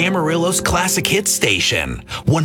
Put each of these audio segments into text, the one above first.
Amarillo's classic hit station,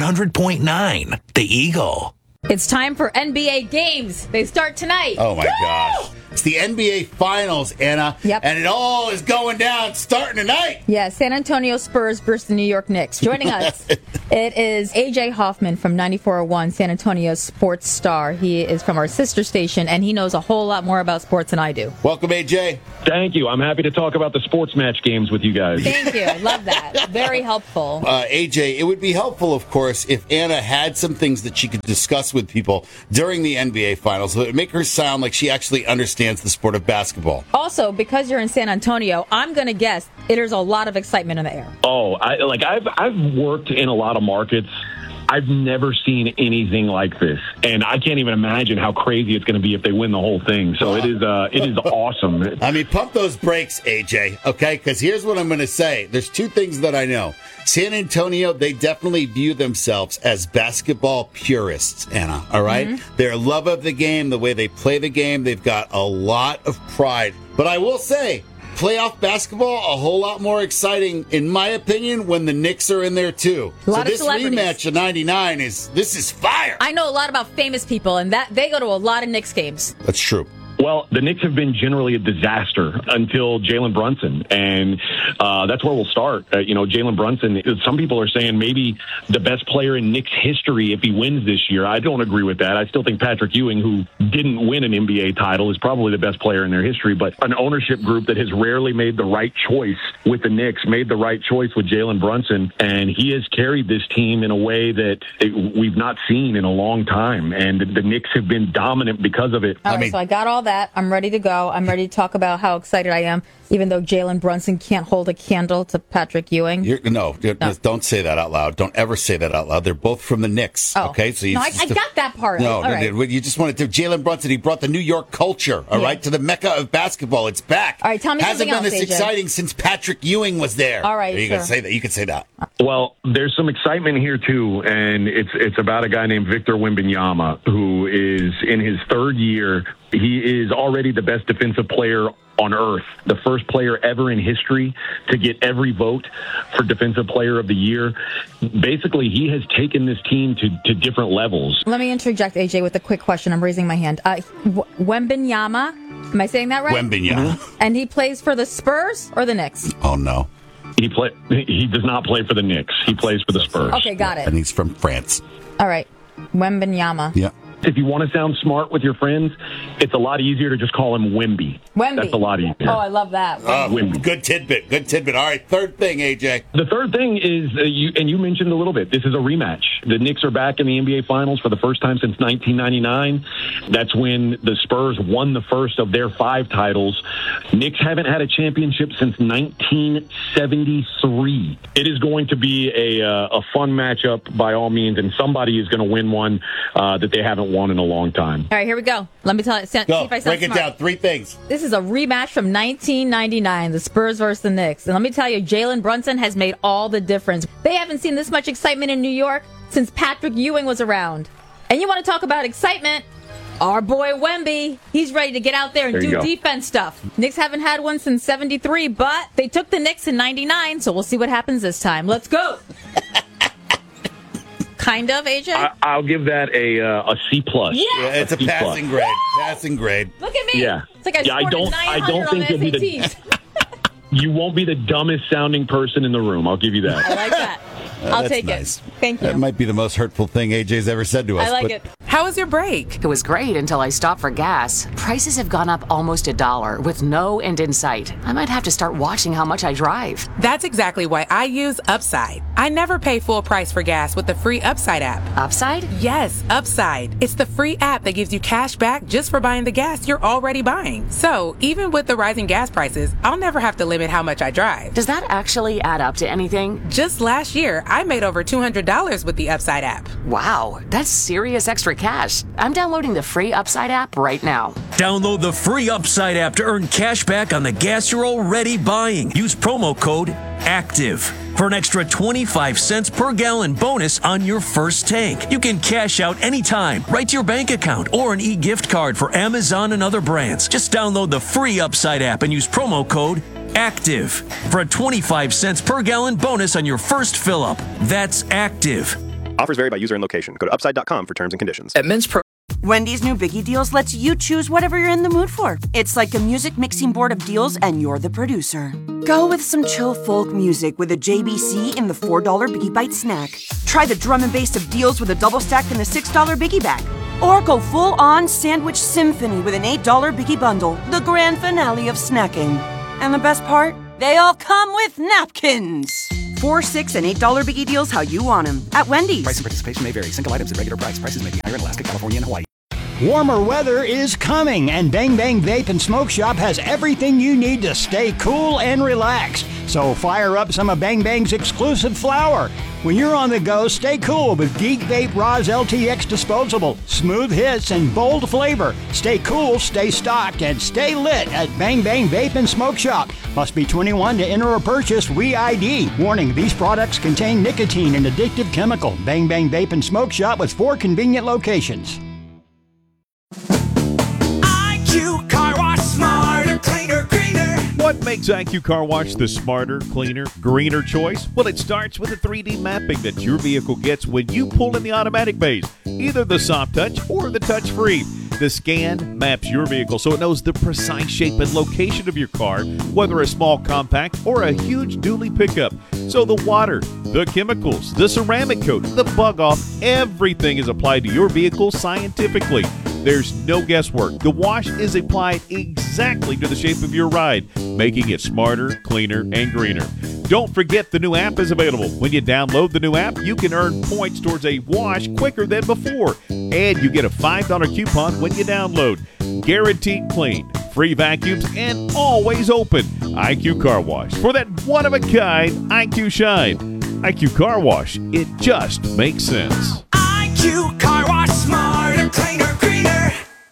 100.9 The Eagle. It's time for NBA games. They start tonight. Oh, my gosh. It's the NBA Finals, Anna. Yep. And it all is going down starting tonight. Yeah, San Antonio Spurs versus the New York Knicks. Joining us, it is AJ Hoffman from 94.1, San Antonio Sports Star. He is from our sister station, and he knows a whole lot more about sports than I do. Welcome, AJ. Thank you. I'm happy to talk about the sports match games with you guys. Thank you. Love that. Very helpful. AJ, it would be helpful, of course, if Anna had some things that she could discuss with people during the NBA Finals. It would make her sound like she actually understands the sport of basketball. Also, because you're in San Antonio, I'm going to guess there's a lot of excitement in the air. Oh, I've worked in a lot of markets. I've never seen anything like this, and I can't even imagine how crazy it's going to be if they win the whole thing. So it is awesome. I mean, pump those brakes, AJ, okay? Because here's what I'm going to say. There's two things that I know. San Antonio, they definitely view themselves as basketball purists, Anna, all right? Mm-hmm. Their love of the game, the way they play the game, they've got a lot of pride. But I will say, playoff basketball, a whole lot more exciting, in my opinion, when the Knicks are in there, too. So this rematch of 99 this is fire. I know a lot about famous people, and that they go to a lot of Knicks games. That's true. Well, the Knicks have been generally a disaster until Jalen Brunson, and that's where we'll start. Jalen Brunson, some people are saying maybe the best player in Knicks history if he wins this year. I don't agree with that. I still think Patrick Ewing, who didn't win an NBA title, is probably the best player in their history, but an ownership group that has rarely made the right choice with the Knicks made the right choice with Jalen Brunson, and he has carried this team in a way that we've not seen in a long time, and the Knicks have been dominant because of it. All right, so I got all that. I'm ready to go. I'm ready to talk about how excited I am, even though Jalen Brunson can't hold a candle to Patrick Ewing. No, don't say that out loud. Don't ever say that out loud. They're both from the Knicks. Oh. Okay, so I got that part. No, you just wanted to. Jalen Brunson, he brought the New York culture, all right, to the mecca of basketball. It's back. All right, tell me Hasn't something been else, this AJ. exciting since Patrick Ewing was there. All right, you can say that. You can say that. Well, there's some excitement here too, and it's about a guy named Victor Wembanyama, who is in his third year. He is already the best defensive player on earth, the first player ever in history to get every vote for Defensive Player of the Year. Basically, he has taken this team to different levels. Let me interject, AJ, with a quick question. I'm raising my hand. Wembanyama, am I saying that right? Wembanyama. And he plays for the Spurs or the Knicks? Oh, no. He does not play for the Knicks. He plays for the Spurs. Okay, got it. And he's from France. All right. Wembanyama. Yeah. If you want to sound smart with your friends, it's a lot easier to just call him Wemby. Wemby. That's a lot easier. Oh, I love that. Wemby. Good tidbit. Good tidbit. All right, third thing, AJ. The third thing is, you mentioned a little bit, this is a rematch. The Knicks are back in the NBA Finals for the first time since 1999. That's when the Spurs won the first of their 5 titles. Knicks haven't had a championship since 1973. It is going to be a fun matchup by all means, and somebody is going to win one that they haven't won in a long time. All right, here we go. Let me tell you. See if I sound break it smart. down. 3 things. This is a rematch from 1999, the Spurs versus the Knicks. And let me tell you, Jalen Brunson has made all the difference. They haven't seen this much excitement in New York since Patrick Ewing was around. And you want to talk about excitement? Our boy Wemby, he's ready to get out there and do defense stuff. Knicks haven't had one since 73, but they took the Knicks in 99, so we'll see what happens this time. Let's go. Kind of, AJ? I'll give that a C+. Yeah, it's a passing grade. Passing grade. Look at me. Yeah. It's like I scored 900 on the SATs. You won't be the dumbest sounding person in the room. I'll give you that. I like that. I'll take nice. it. Thank you. That might be the most hurtful thing AJ's ever said to us. I like it. How was your break? It was great until I stopped for gas. Prices have gone up almost $1 with no end in sight. I might have to start watching how much I drive. That's exactly why I use Upside. I never pay full price for gas with the free Upside app. Upside? Yes, Upside. It's the free app that gives you cash back just for buying the gas you're already buying. So even with the rising gas prices, I'll never have to limit how much I drive. Does that actually add up to anything? Just last year, I made over $200 with the Upside app. Wow, that's serious extra cash. I'm downloading the free Upside app right now. Download the free Upside app to earn cash back on the gas you're already buying. Use promo code ACTIVE for an extra 25 cents per gallon bonus on your first tank. You can cash out anytime, right to your bank account, or an e-gift card for Amazon and other brands. Just download the free Upside app and use promo code Active, for a 25 cents per gallon bonus on your first fill up. That's Active. Offers vary by user and location. Go to upside.com for terms and conditions. At Men's Pro. Wendy's new Biggie Deals lets you choose whatever you're in the mood for. It's like a music mixing board of deals, and you're the producer. Go with some chill folk music with a JBC in the $4 Biggie Bite snack. Try the drum and bass of deals with a double stack in the $6 Biggie Bag. Or go full-on sandwich symphony with an $8 Biggie Bundle, the grand finale of snacking. And the best part? They all come with napkins. $4, $6, and $8 Biggie Deals how you want them at Wendy's. Price and participation may vary. Single items at regular price. Prices may be higher in Alaska, California, and Hawaii. Warmer weather is coming, and Bang Bang Vape and Smoke Shop has everything you need to stay cool and relaxed. So fire up some of Bang Bang's exclusive flower. When you're on the go, stay cool with Geek Vape Roz LTX Disposable. Smooth hits and bold flavor. Stay cool, stay stocked, and stay lit at Bang Bang Vape and Smoke Shop. Must be 21 to enter or purchase re-ID. Warning, these products contain nicotine and addictive chemical. Bang Bang Vape and Smoke Shop with 4 convenient locations. IQ Car Wash, smarter, cleaner, greener. What makes IQ Car Wash the smarter, cleaner, greener choice? Well, it starts with the 3D mapping that your vehicle gets when you pull in the automatic bays, either the soft touch or the touch free. The scan maps your vehicle so it knows the precise shape and location of your car, whether a small compact or a huge dually pickup. So the water, the chemicals, the ceramic coat, the bug off, everything is applied to your vehicle scientifically. There's no guesswork. The wash is applied exactly to the shape of your ride, making it smarter, cleaner, and greener. Don't forget the new app is available. When you download the new app, you can earn points towards a wash quicker than before. And you get a $5 coupon when you download. Guaranteed clean, free vacuums, and always open. IQ Car Wash. For that one-of-a-kind IQ shine. IQ Car Wash. It just makes sense. IQ Car Wash, smarter, cleaner, greener.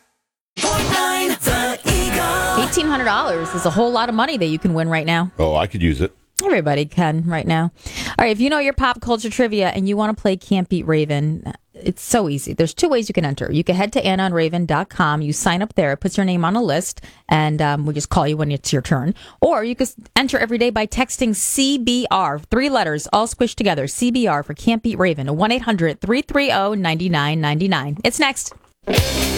The Eagle. $1,800 is a whole lot of money that you can win right now. Oh, I could use it. Everybody can right now. All right, if you know your pop culture trivia and you want to play Can't Beat Raven, it's so easy. There's 2 ways you can enter. You can head to AnnaandRaven.com. You sign up there. It puts your name on a list, and we just call you when it's your turn. Or you can enter every day by texting CBR, 3 letters, all squished together. CBR for Can't Beat Raven, 1-800-330-9999. It's next.